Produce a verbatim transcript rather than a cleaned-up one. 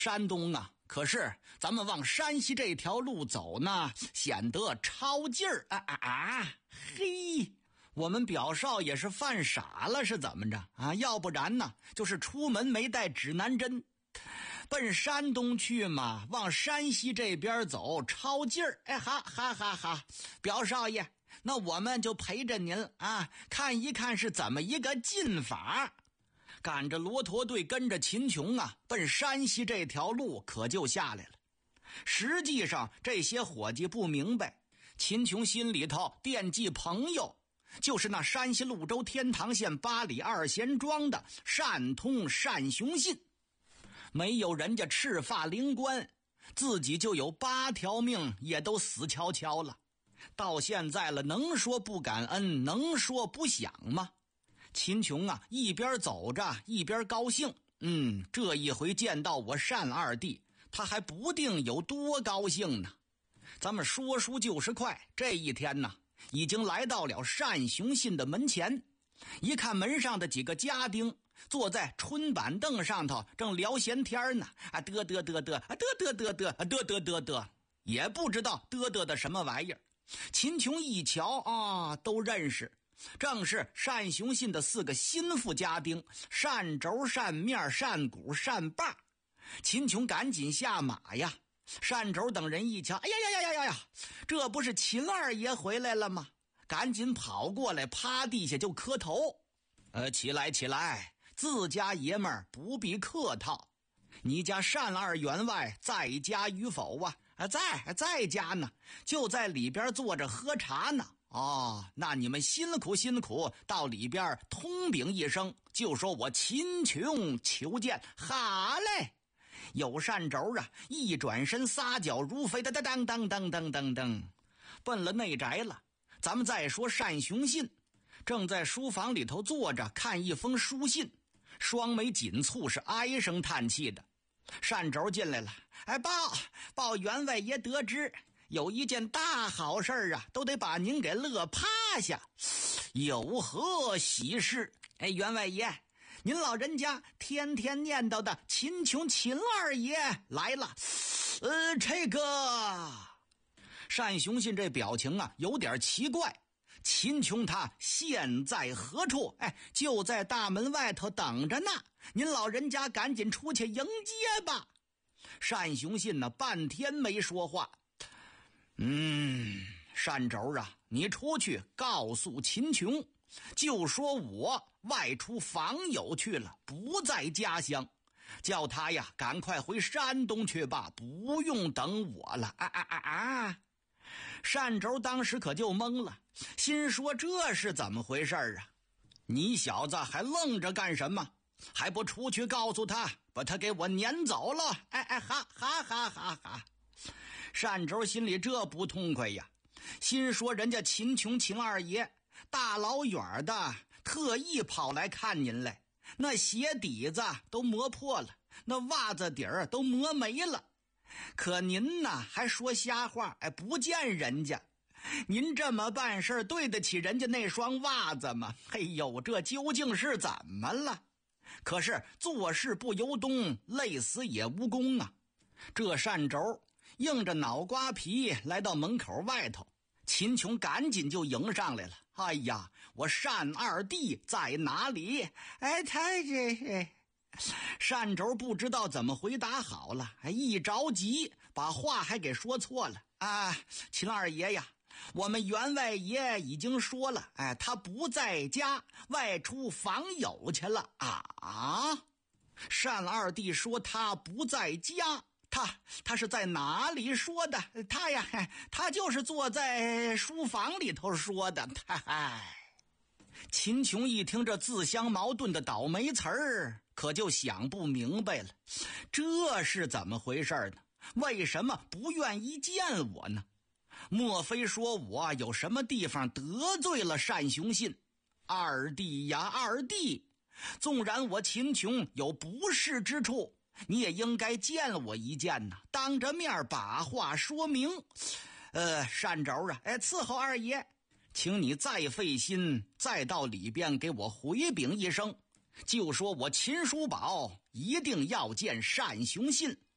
山东啊，可是咱们往山西这条路走呢，显得超劲儿啊啊啊！嘿，我们表少也是犯傻了，是怎么着啊？要不然呢，就是出门没带指南针，奔山东去嘛，往山西这边走，超劲儿！哎哈哈哈哈！表少爷，那我们就陪着您啊，看一看是怎么一个进法。赶着骆驼队跟着秦琼啊，奔山西这条路可就下来了。实际上这些伙计不明白，秦琼心里头惦记朋友，就是那山西潞州天堂县八里二贤庄的单通单雄信。没有人家赤发灵官，自己就有八条命也都死翘翘了。到现在了，能说不感恩，能说不想吗？秦琼啊，一边走着一边高兴，嗯，这一回见到我单二弟，他还不定有多高兴呢。咱们说书就是快，这一天呢，已经来到了单雄信的门前。一看门上的几个家丁坐在春板凳上头，正聊闲天呢，啊，嘚嘚嘚嘚，啊，嘚嘚嘚嘚，啊，嘚嘚嘚嘚，也不知道嘚嘚的什么玩意儿。秦琼一瞧啊，都认识。正是单雄信的四个心腹家丁，单轴、单面、单骨、单把。秦琼赶紧下马呀！单轴等人一瞧，哎呀呀呀呀呀，这不是秦二爷回来了吗？赶紧跑过来，趴地下就磕头。呃，起来起来，自家爷们儿不必客套。你家单二员外在家与否啊？啊，在在家呢，就在里边坐着喝茶呢。哦，那你们辛苦辛苦，到里边通禀一声，就说我秦琼求见。好嘞，有单轴啊，一转身撒脚如飞的当当当当当当，奔了内宅了。咱们再说单雄信，正在书房里头坐着看一封书信，双眉紧蹙，是唉声叹气的。单轴进来了，哎，报报员外爷得知，有一件大好事啊，都得把您给乐趴下。有何喜事？哎，员外爷，您老人家天天念叨的秦琼秦二爷来了。呃，这个单雄信这表情啊，有点奇怪。秦琼他现在何处？哎，就在大门外头等着呢。您老人家赶紧出去迎接吧。单雄信呢，半天没说话。嗯，单轴啊，你出去告诉秦琼，就说我外出访友去了，不在家乡，叫他呀赶快回山东去吧，不用等我了。啊啊啊啊！单轴当时可就懵了，心说这是怎么回事啊？你小子还愣着干什么？还不出去告诉他，把他给我撵走了？哎哎哈哈哈哈哈！单轴心里这不痛快呀，心说人家秦琼秦二爷大老远的特意跑来看您来，那鞋底子都磨破了，那袜子底儿都磨没了，可您呢还说瞎话，哎，不见人家。您这么办事对得起人家那双袜子吗？嘿呦，这究竟是怎么了？可是做事不由衷，累死也无功啊。这单轴硬着脑瓜皮来到门口外头，秦琼赶紧就迎上来了。哎呀，我单二弟在哪里？哎，他这单轴不知道怎么回答好了，一着急把话还给说错了。啊，秦二爷呀，我们员外爷已经说了，哎，他不在家，外出访友去了。啊，单二弟说他不在家，他他是在哪里说的？他呀，他就是坐在书房里头说的。嗨，秦琼一听这自相矛盾的倒霉词儿，可就想不明白了，这是怎么回事呢？为什么不愿意见我呢？莫非说我有什么地方得罪了单雄信？二弟呀，二弟，纵然我秦琼有不是之处，你也应该见我一见呐，当着面把话说明。呃，单轴啊，哎，伺候二爷，请你再费心，再到里边给我回禀一声，就说我秦叔宝一定要见单雄信，